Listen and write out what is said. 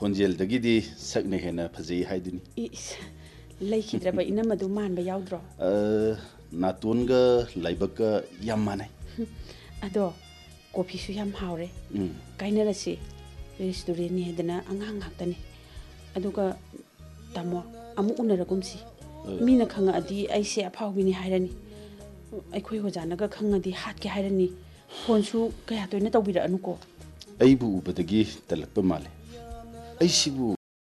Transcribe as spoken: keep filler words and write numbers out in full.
ꯈꯣꯟꯖꯦꯜꯗꯒꯤꯗꯤ ꯁꯛꯅ ꯍꯦꯟꯅ ꯐꯖꯩ ꯍꯥꯏꯗꯨꯅꯤ ꯂꯩꯈꯤꯗ꯭ꯔꯕ ꯏꯅꯝꯃꯗꯨ ꯃꯥꯟꯕ ꯌꯥꯎꯗ꯭ꯔꯣ? ꯅꯥꯇꯣꯟꯒ ꯂꯥꯏꯕꯛꯀ ꯌꯥꯝ ꯃꯥꯟꯅꯩ꯫ ꯑꯗꯣ ꯀꯣꯐꯤꯁꯨ ꯌꯥꯝ ꯍꯥꯎꯔꯦ꯫ ꯀꯥꯏꯅꯔꯁꯤ ꯔꯦꯁꯇꯨꯔꯦꯟꯅꯤ ꯍꯥꯏꯗꯅ ꯑꯉꯥꯡ ꯉꯥꯛꯇꯅꯤ꯫ ꯑꯗꯨꯒ ꯇꯥꯃꯣ ꯑꯃꯨꯛ ꯎꯅꯔꯒꯨꯝꯁꯤ꯫ ꯃꯤꯅ ꯈꯪꯉꯛꯑꯗꯤ ꯑꯩꯁꯦ ꯑꯐꯥꯎꯕꯤꯅꯤ ꯍꯥꯏꯔꯅꯤ꯫ ꯑꯩꯈꯣꯏ ꯑꯣꯖꯥꯅꯒ ꯈꯪꯉꯗꯤ ꯍꯥꯠꯀꯦ ꯍꯥꯏꯔꯅꯤ꯫ ꯐꯣꯟꯁꯨ ꯀꯌꯥ ꯇꯣꯏꯅ ꯇꯧꯕꯤꯔꯛꯑꯅꯨꯀꯣ꯫ ꯑꯩꯕꯨ ꯎꯕꯗꯒꯤ ꯇꯜꯂꯛꯄ ꯃꯥꯜꯂꯦ꯫ ꯑꯩꯁꯤꯕꯨ